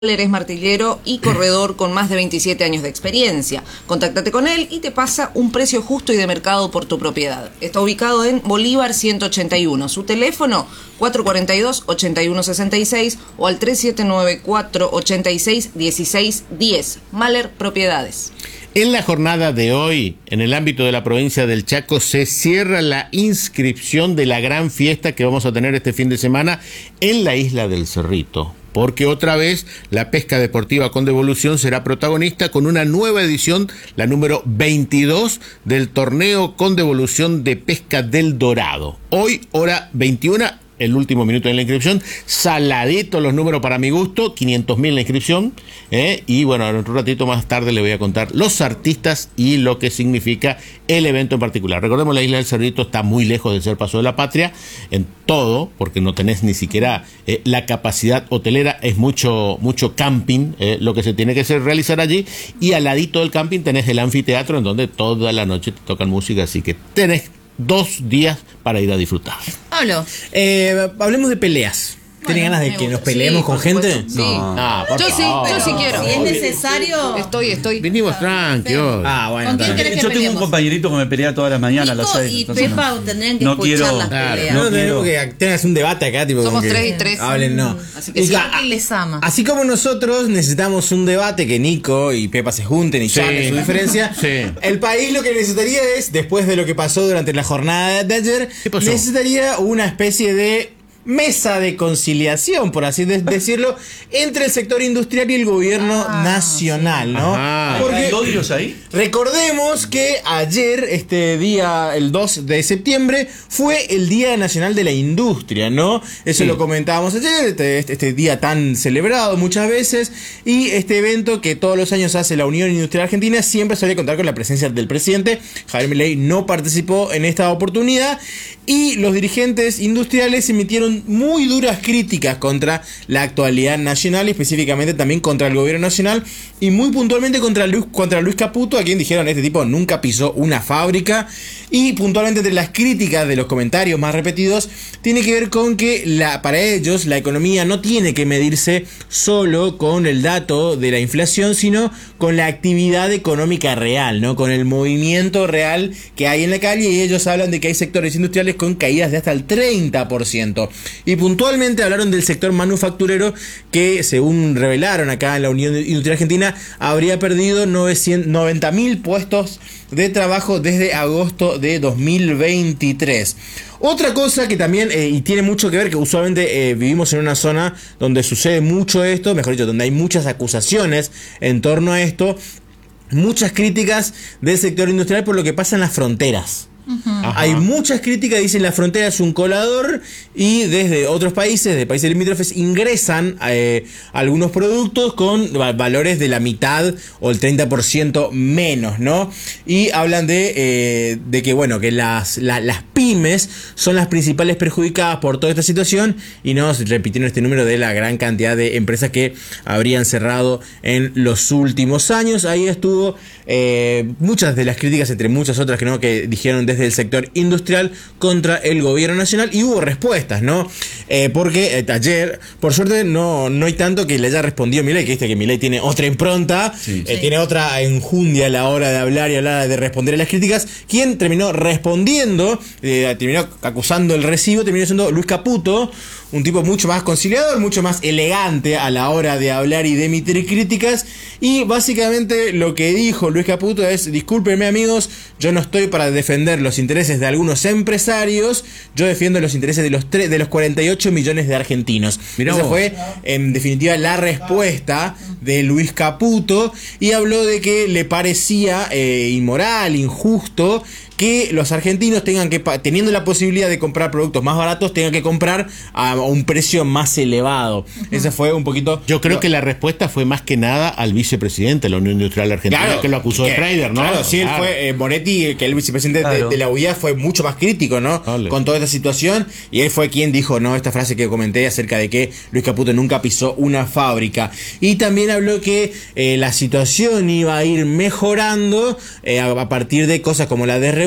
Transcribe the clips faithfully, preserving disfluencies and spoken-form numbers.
Es martillero y corredor con más de veintisiete años de experiencia. Contáctate con él y te pasa un precio justo y de mercado por tu propiedad. Está ubicado en Bolívar ciento ochenta y uno. Su teléfono cuatro cuatro dos, ocho uno seis seis o al tres siete nueve, cuatro ocho seis, uno seis uno cero. Mahler Propiedades. En la jornada de hoy, en el ámbito de la provincia del Chaco, se cierra la inscripción de la gran fiesta que vamos a tener este fin de semana en la isla del Cerrito. Porque otra vez la pesca deportiva con devolución será protagonista con una nueva edición, la número veintidós del torneo con devolución de pesca del Dorado. Hoy, hora veintiuna, el último minuto de la inscripción, saladito los números para mi gusto, quinientos mil la inscripción, ¿eh? Y bueno, en un ratito más tarde le voy a contar los artistas y lo que significa el evento en particular. Recordemos, la isla del Cerrito está muy lejos de ser Paso de la Patria, en todo, porque no tenés ni siquiera eh, la capacidad hotelera, es mucho, mucho camping, eh, lo que se tiene que hacer, realizar allí, y al ladito del camping tenés el anfiteatro, en donde toda la noche te tocan música, así que tenés dos días para ir a disfrutar. Pablo, eh, hablemos de peleas. ¿Tienen Bueno, ganas de me que gusta. nos peleemos Sí, con por gente? supuesto. Sí. No. Ah, por Yo sí, favor. yo sí quiero. si es necesario... Estoy, estoy. Vinimos tranqui hoy. Ah, bueno. ¿Con quién está bien. querés que Yo tengo un peleemos? compañerito que me pelea todas las mañanas a las Nico seis. y entonces Pepa no. tendrían que No escuchar quiero- las Claro. peleas. No, No tenemos quiero. que tengas un debate acá, tipo. Somos como que tres y tres. Hablen, no. Así que Y sí. ca- ¿Quién les ama? Así como nosotros necesitamos un debate, que Nico y Pepa se junten y Sí. saquen su diferencia, Sí. el país lo que necesitaría es, después de lo que pasó durante la jornada de ayer, ¿Qué pasó? necesitaría una especie de mesa de conciliación, por así de- decirlo, entre el sector industrial y el gobierno Ah, nacional, ¿no? Ajá. Porque ¿Hay odios ahí? recordemos que ayer, este día, el dos de septiembre, fue el Día Nacional de la Industria, ¿no? Eso Sí. lo comentábamos ayer, este, este día tan celebrado muchas veces, y este evento que todos los años hace la Unión Industrial Argentina siempre suele contar con la presencia del presidente. Javier Milei no participó en esta oportunidad, y los dirigentes industriales emitieron muy duras críticas contra la actualidad nacional, y específicamente también contra el gobierno nacional, y muy puntualmente contra Luis, contra Luis Caputo, a quien dijeron: este tipo nunca pisó una fábrica. Y puntualmente, entre las críticas de los comentarios más repetidos, tiene que ver con que la, para ellos la economía no tiene que medirse solo con el dato de la inflación, sino con la actividad económica real, ¿no? Con el movimiento real que hay en la calle, y ellos hablan de que hay sectores industriales con caídas de hasta el treinta por ciento. Y puntualmente hablaron del sector manufacturero, que según revelaron acá en la Unión Industrial Argentina, habría perdido noventa mil puestos de trabajo desde agosto de dos mil veintitrés. Otra cosa que también, eh, y tiene mucho que ver, que usualmente eh, vivimos en una zona donde sucede mucho esto, mejor dicho, donde hay muchas acusaciones en torno a esto, muchas críticas del sector industrial por lo que pasa en las fronteras. Ajá. Hay muchas críticas, dicen la frontera es un colador, y desde otros países, de países limítrofes, ingresan eh, algunos productos con va- valores de la mitad o el treinta por ciento menos, ¿no? Y hablan de, eh, de que, bueno, que las, la- las pymes son las principales perjudicadas por toda esta situación, y no repitieron este número de la gran cantidad de empresas que habrían cerrado en los últimos años. Ahí estuvo eh, muchas de las críticas, entre muchas otras que no, que dijeron desde el sector industrial contra el gobierno nacional, y hubo respuestas, ¿no? Eh, porque eh, ayer, por suerte, no, no hay tanto que le haya respondido Milei, que viste que Milei tiene otra impronta, Sí. eh, Sí. tiene otra enjundia a la hora de hablar y a la hora de responder a las críticas. Quien terminó respondiendo, eh, terminó acusando el recibo, terminó siendo Luis Caputo, un tipo mucho más conciliador, mucho más elegante a la hora de hablar y de emitir críticas. Y básicamente lo que dijo Luis Caputo es: discúlpenme amigos, yo no estoy para defender los intereses de algunos empresarios, yo defiendo los intereses de los tre- de los cuarenta y ocho millones de argentinos. Mirá Esa vos. fue en definitiva la respuesta de Luis Caputo, y habló de que le parecía eh, inmoral, injusto, que los argentinos tengan que, teniendo la posibilidad de comprar productos más baratos, tengan que comprar a un precio más elevado. Ese fue un poquito... Yo creo que la respuesta fue más que nada al vicepresidente de la Unión Industrial Argentina, Claro, que lo acusó de que- trader, ¿no? Claro, sí, él Claro. fue, eh, Moretti, que el vicepresidente de- Claro. de, la U I A, fue mucho más crítico, ¿no? Vale. Con toda esta situación, y él fue quien dijo, ¿no? Esta frase que comenté acerca de que Luis Caputo nunca pisó una fábrica. Y también habló que eh, la situación iba a ir mejorando eh, a, a partir de cosas como la de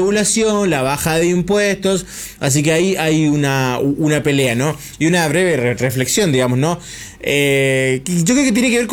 regulación, la baja de impuestos, así que ahí hay una, una pelea, ¿no? Y una breve re- reflexión, digamos, ¿no? Eh, yo creo que tiene que ver con